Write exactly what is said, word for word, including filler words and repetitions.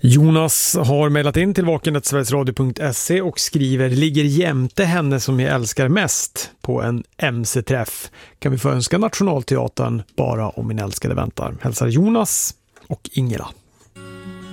Jonas har mejlat in till vaken snabel-a sverigesradio punkt se och skriver: ligger jämte henne som jag älskar mest på en M C-träff. Kan vi få önska Nationalteatern bara om min älskade väntar. Hälsar Jonas och Ingela.